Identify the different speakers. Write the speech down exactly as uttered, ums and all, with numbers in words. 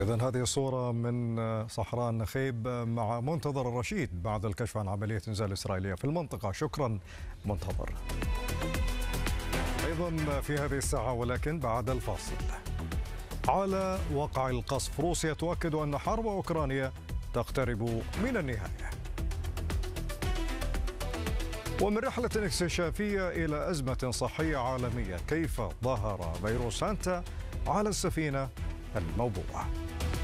Speaker 1: إذن هذه صورة من صحراء النخيب مع منتظر الرشيد بعد الكشف عن عملية إنزال إسرائيلية في المنطقة. شكرا منتظر. أيضا في هذه الساعة ولكن بعد الفاصل، على وقع القصف روسيا تؤكد أن حرب أوكرانيا تقترب من النهاية. ومن رحلة اكتشافية إلى أزمة صحية عالمية، كيف ظهر فيروس هانتا على السفينة الموبوءة؟